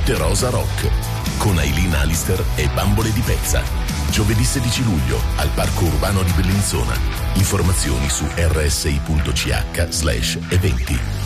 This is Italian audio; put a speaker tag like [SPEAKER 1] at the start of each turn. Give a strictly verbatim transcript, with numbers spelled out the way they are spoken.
[SPEAKER 1] Notte Rosa Rock con Aileen Alister e Bambole di Pezza. Giovedì sedici luglio al Parco Urbano di Bellinzona. Informazioni su r s i punto c h slash eventi.